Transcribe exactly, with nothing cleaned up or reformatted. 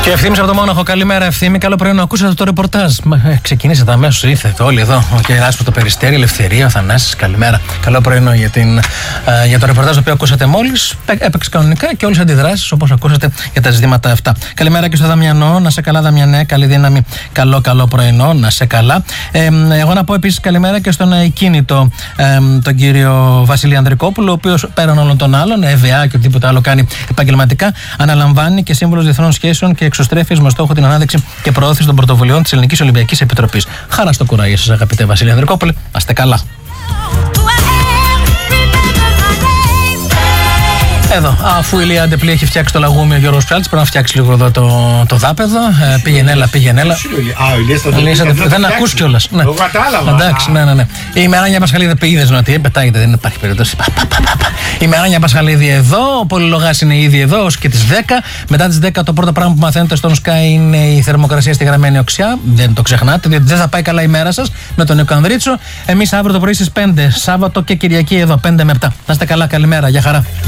Και Ευθύμης από το Μόναχο, καλημέρα Ευθύμη, καλό πρωί. Ακούσατε το ρεπορτάζ. Ε, ξεκινήσατε αμέσως, ήρθατε όλοι εδώ. Ο Κεράς από το Περιστέρι, Ελευθερία, ο Θανάσης, καλημέρα. Καλό πρωί για, την, ε, για το ρεπορτάζ το οποίο ακούσατε μόλις. Έπαιξε κανονικά και όλες τις αντιδράσεις όπως ακούσατε για τα ζητήματα αυτά. Καλημέρα και στο Δαμιανό, να σε καλά Δαμιανέ, καλή δύναμη, καλό καλό πρωινό, να σε καλά. Ε, εγώ να πω επίσης καλημέρα και στον ακίνητο ε, τον κύριο Βασίλη Ανδρικόπουλο, ο οποίος πέραν όλων των άλλων, ΕΒΑ και οτιδήποτε άλλο κάνει επαγγελματικά, αναλαμβάνει και σύμβουλος διεθνών σχέσεων και εξωστρέφειας με στόχο την ανάδειξη και προώθηση των πρωτοβουλειών της Ελληνικής Ολυμπιακής Επιτροπής. Χαρά στο κουράγιο σας, αγαπητέ Βασίλη Ανδρικόπουλε, να είστε καλά. Εδώ, αφού η Λία Αντεπλή έχει φτιάξει το λαγούμι ο Γιώργος Ψάλτης, πρέπει να φτιάξει λίγο εδώ το, το δάπεδο. Ε, πήγαινε έλα, πήγαινε έλα. Δεν ακούς κιόλας. Ναι. Το κατάλαβα. Εντάξει, ναι, ναι, ναι. Η Μεράνια Πασχαλίδη πήγες ότι πετάγεται, δεν υπάρχει περίπτωση. Η Μεράνια Πασχαλίδη εδώ, ο Πολυλογάς είναι ήδη εδώ, ως και τις δέκα. Μετά τις δέκα το πρώτο πράγμα που μαθαίνετε στον Sky είναι η θερμοκρασία στη γραμμένη οξιά. Δεν το ξεχνάτε, διότι δεν θα πάει καλά η μέρα σας με τον Νίκο Ανδρίτσο. Εμείς αύριο το πρωί στις πέντε, Σάββατο και Κυριακή εδώ, πέντε με επτά. Να είστε καλά, καλημέρα, για χαρά.